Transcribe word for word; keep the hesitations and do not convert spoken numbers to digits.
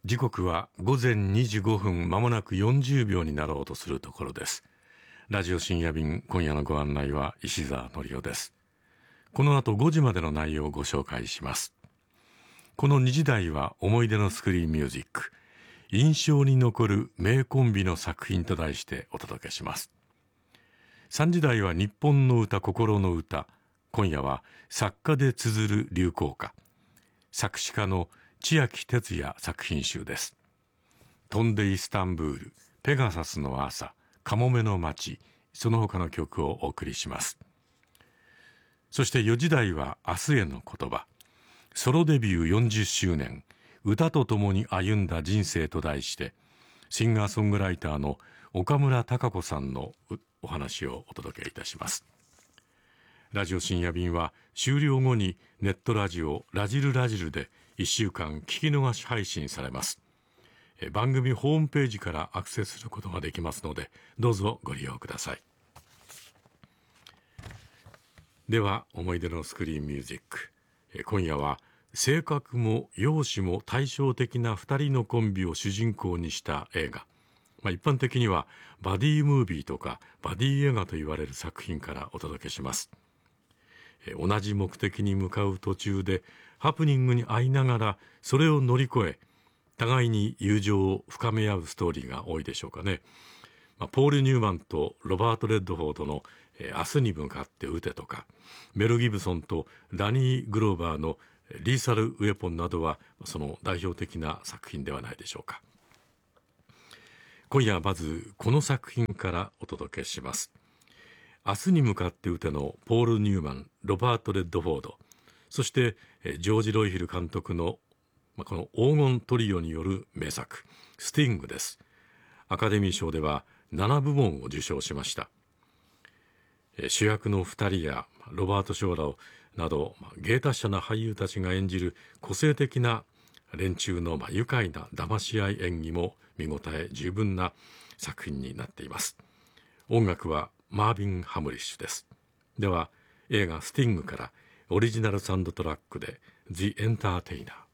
時刻は午前にじごふん、まもなくよんじゅうびょうになろうとするところです。ラジオ深夜便、今夜のご案内は石澤典夫です。この後ごじまでの内容をご紹介します。このにじ台は思い出のスクリーンミュージック、印象に残る名コンビの作品と題してお届けします。さんじ台は日本の歌、心の歌。今夜は作家で綴る流行歌、作詞家の千秋哲也作品集です。飛んでイスタンブール、ペガサスの朝、カモメの街、その他の曲をお送りします。そしてよじ台は明日への言葉、ソロデビューよんじゅっしゅうねん、歌とともに歩んだ人生と題して、シンガーソングライターの岡村孝子さんのお話をお届けいたします。ラジオ深夜便は終了後にネットラジオラジルラジルでいっしゅうかん聞き逃し配信されます。番組ホームページからアクセスすることができますので、どうぞご利用ください。では、思い出のスクリーンミュージック。今夜は性格も容姿も対照的なふたりのコンビを主人公にした映画。まあ、一般的にはバディムービーとかバディ映画と言われる作品からお届けします。同じ目的に向かう途中でハプニングに遭いながらそれを乗り越え、互いに友情を深め合うストーリーが多いでしょうかね。まあ、ポール・ニューマンとロバート・レッドフォードの明日に向かって撃てとか、メル・ギブソンとダニー・グローバーのリーサル・ウェポンなどはその代表的な作品ではないでしょうか。今夜はまずこの作品からお届けします。明日に向かって撃てのポール・ニューマン、ロバート・レッドフォード、そしてジョージ・ロイヒル監督のこの黄金トリオによる名作、スティングです。アカデミー賞ではななぶもんを受賞しました。主役のふたりやロバート・ショーラーなど芸達者な俳優たちが演じる個性的な連中の愉快な騙し合い演技も見応え十分な作品になっています。音楽はマービン・ハムリッシュです。では映画スティングからオリジナルサウンドトラックで The Entertainer。